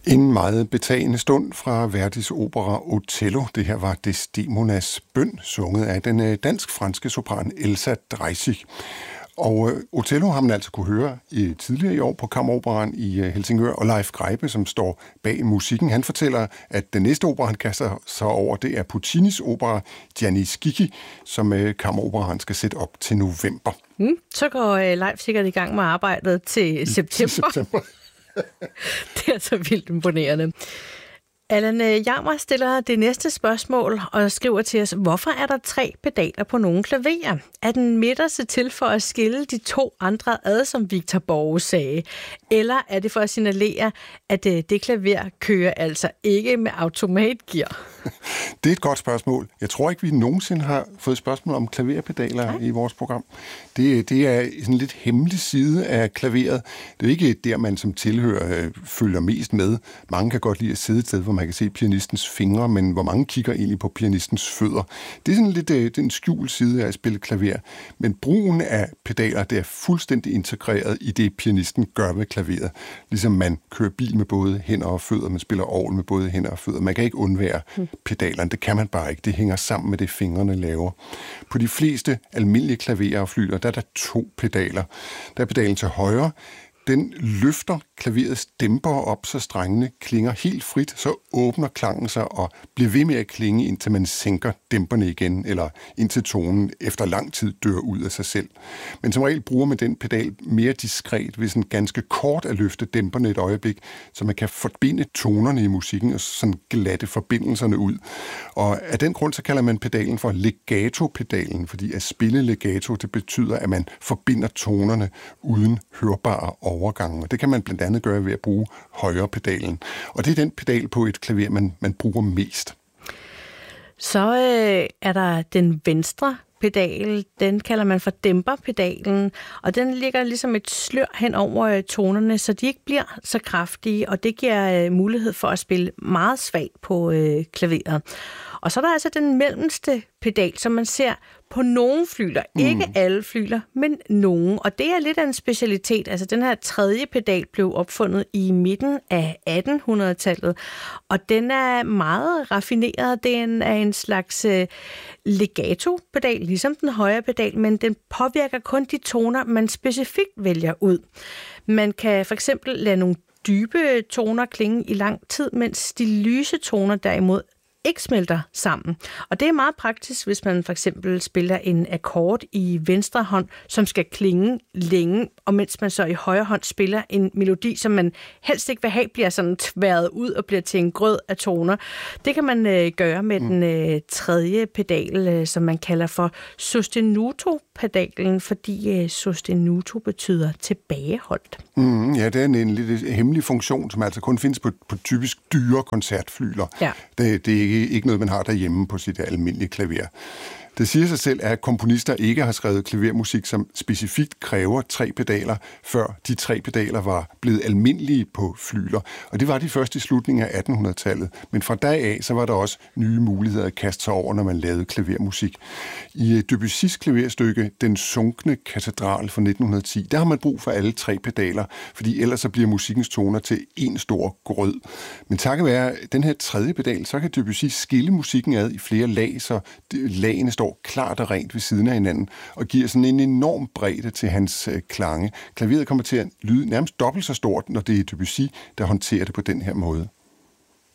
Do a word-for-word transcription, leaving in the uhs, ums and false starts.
En meget betagende stund fra Verdis opera Otello. Det her var Desdemonas bøn, sunget af den dansk-franske sopran Elsa Dreisig. Og Otello har man altså kunne høre i, tidligere i år på Kammeroperaen i Helsingør, og Leif Greibe, som står bag musikken, han fortæller, at den næste opera, han kaster sig over, det er Puccinis opera Gianni Schicchi, som Kammeroperaen skal sætte op til november. Mm, så går Leif sikkert i gang med arbejdet til september. Til september. Det er så vildt imponerende. Allan Jammer stiller det næste spørgsmål og skriver til os, hvorfor er der tre pedaler på nogle klaverer? Er den midterste til for at skille de to andre ad, som Victor Borge sagde? Eller er det for at signalere, at det klaver kører altså ikke med automatgear? Det er et godt spørgsmål. Jeg tror ikke, vi nogensinde har fået spørgsmål om klaverpedaler ja. i vores program. Det, det er sådan en lidt hemmelig side af klaveret. Det er ikke der, man som tilhører øh, følger mest med. Mange kan godt lide at sidde et sted, hvor man kan se pianistens fingre, men hvor mange kigger egentlig på pianistens fødder. Det er sådan lidt øh, den skjult side af at spille klaver. Men brugen af pedaler, det er fuldstændig integreret i det, pianisten gør ved klaveret. Ligesom man kører bil med både hænder og fødder, man spiller orgel med både hænder og fødder. Man kan ikke undvære hmm. pedalerne. Det kan man bare ikke. Det hænger sammen med det, fingrene laver. På de fleste almindelige klaverer og fløjter, der er der to pedaler. Der er pedalen til højre. Den løfter klaverets dæmper op, så strengene klinger helt frit, så åbner klangen sig og bliver ved med at klinge, indtil man sænker dæmperne igen, eller indtil tonen efter lang tid dør ud af sig selv. Men som regel bruger man den pedal mere diskret, ved sådan ganske kort at løfte dæmperne et øjeblik, så man kan forbinde tonerne i musikken og sådan glatte forbindelserne ud. Og af den grund, så kalder man pedalen for legato-pedalen, fordi at spille legato, det betyder, at man forbinder tonerne uden hørbare overgange. Og det kan man blandt andet gøre ved at bruge højre pedalen. Og det er den pedal på et klaver, man, man bruger mest. Så øh, er der den venstre pedal, den kalder man for dæmperpedalen, og den ligger ligesom et slør hen over øh, tonerne, så de ikke bliver så kraftige, og det giver øh, mulighed for at spille meget svagt på øh, klaveret. Og så er der altså den mellemste pedal, som man ser på nogle flygler. Mm. Ikke alle flygler, men nogle. Og det er lidt af en specialitet. Altså den her tredje pedal blev opfundet i midten af attenhundredetallet, og den er meget raffineret. Den er en slags øh, legato-pedal, ligesom den højre pedal, men den påvirker kun de toner, man specifikt vælger ud. Man kan for eksempel lade nogle dybe toner klinge i lang tid, mens de lyse toner derimod ikke smelter sammen. Og det er meget praktisk, hvis man for eksempel spiller en akkord i venstre hånd, som skal klinge længe, og mens man så i højre hånd spiller en melodi, som man helst ikke vil have, bliver sådan tværet ud og bliver til en grød af toner. Det kan man øh, gøre med mm. den øh, tredje pedal, øh, som man kalder for sostenuto-pedalen, fordi øh, sostenuto betyder tilbageholdt. Mm, ja, det er en, en lidt hemmelig funktion, som altså kun findes på, på typisk dyre koncertflyler. Ja. Det, det er ikke, ikke noget, man har derhjemme på sit almindelige klaver. Det siger sig selv, at komponister ikke har skrevet klavermusik, som specifikt kræver tre pedaler, før de tre pedaler var blevet almindelige på flygler. Og det var de først i slutningen af attenhundredetallet. Men fra dag af, så var der også nye muligheder at kaste sig over, når man lavede klavermusik. I Debussys klaverstykke, Den sunkne katedral fra nitten ti, der har man brug for alle tre pedaler, fordi ellers så bliver musikkens toner til en stor grød. Men takket være den her tredje pedal, så kan Debussy skille musikken ad i flere lag, så lagene står klart og rent ved siden af hinanden, og giver sådan en enorm bredde til hans øh, klange. Klaveret kommer til at lyde nærmest dobbelt så stort, når det er Debussy, der håndterer det på den her måde.